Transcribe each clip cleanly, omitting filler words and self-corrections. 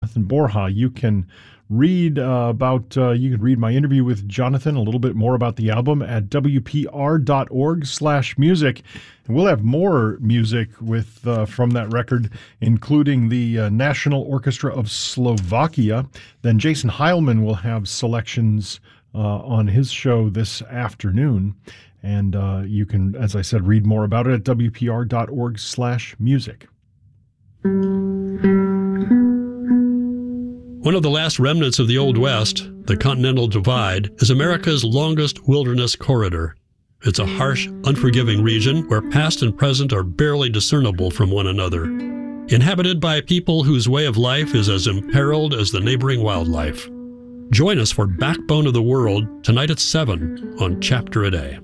Jonathan Borja. You can read read my interview with Jonathan, a little bit more about the album at wpr.org/music. And we'll have more music from that record, including the National Orchestra of Slovakia. Then Jason Heilman will have selections on his show this afternoon. And you can, as I said, read more about it at wpr.org/music. One of the last remnants of the Old West, the Continental Divide, is America's longest wilderness corridor. It's a harsh, unforgiving region where past and present are barely discernible from one another. Inhabited by people whose way of life is as imperiled as the neighboring wildlife. Join us for Backbone of the World tonight at 7 on Chapter a Day.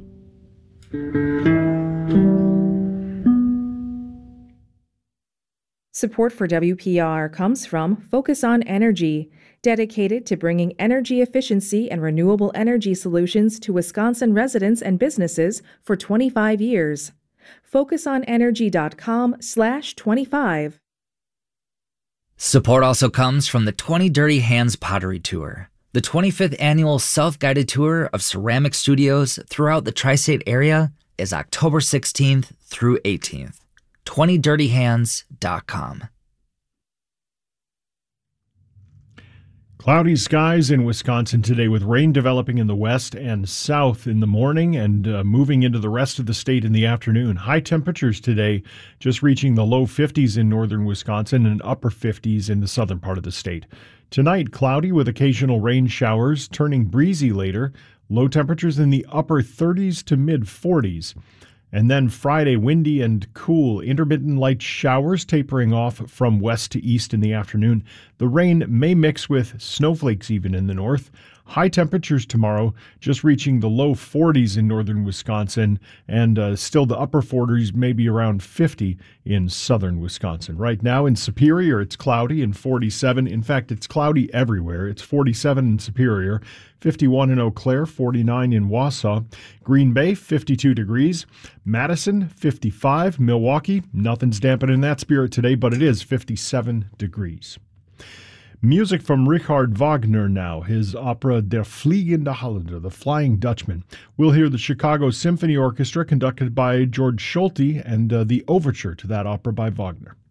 Support for WPR comes from Focus on Energy, dedicated to bringing energy efficiency and renewable energy solutions to Wisconsin residents and businesses for 25 years. FocusOnEnergy.com/25. Support also comes from the 20 Dirty Hands Pottery Tour, the 25th annual self-guided tour of ceramic studios throughout the tri-state area is October 16th through 18th. 20dirtyhands.com. Cloudy skies in Wisconsin today with rain developing in the west and south in the morning and moving into the rest of the state in the afternoon. High temperatures today just reaching the low 50s in northern Wisconsin and upper 50s in the southern part of the state. Tonight, cloudy with occasional rain showers, turning breezy later. Low temperatures in the upper 30s to mid 40s. And then Friday, windy and cool, intermittent light showers tapering off from west to east in the afternoon. The rain may mix with snowflakes even in the north. High temperatures tomorrow, just reaching the low 40s in northern Wisconsin, and still the upper 40s, maybe around 50 in southern Wisconsin. Right now in Superior, it's cloudy and 47. In fact, it's cloudy everywhere. It's 47 in Superior, 51 in Eau Claire, 49 in Wausau. Green Bay, 52 degrees. Madison, 55. Milwaukee, nothing's dampening that spirit today, but it is 57 degrees. Music from Richard Wagner now, his opera Der Fliegende Holländer, The Flying Dutchman. We'll hear the Chicago Symphony Orchestra conducted by George Solti and the overture to that opera by Wagner.